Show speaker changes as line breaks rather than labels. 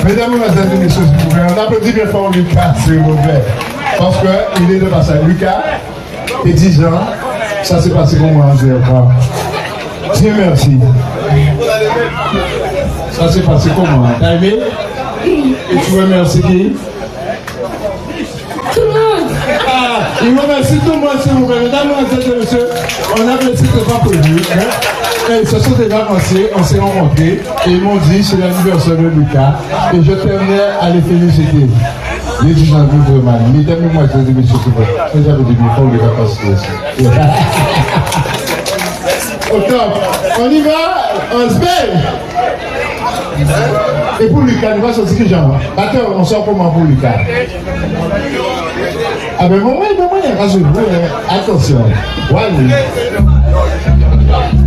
Mesdames et messieurs, s'il vous plaît, on applaudit bien fort Lucas, s'il vous plaît. Parce qu'il est de passage. Lucas, et 10 ans, ça s'est passé comment en GFA? Dieu merci. Ça s'est passé comment? T'as aimé? Et tu remercies qui? Tout le monde. Ah, il remercie tout le monde, s'il vous plaît. Mesdames et messieurs, on a remercié que pas prévu. Ils se sont déjà lancés, on s'est rencontrés et ils m'ont dit c'est l'anniversaire de Lucas et je tenais à les féliciter. Les gens vraiment, mettez-moi ces émissions s'il vous plaît. J'avais dit qu'il faut les capacités aussi. Au top, on y va, on se baigne. Et pour Lucas, il va sortir que j'en vois. Batteur, on sort comment pour Lucas? Ah ben bon, oui, rassurez-vous, attention. Voilà.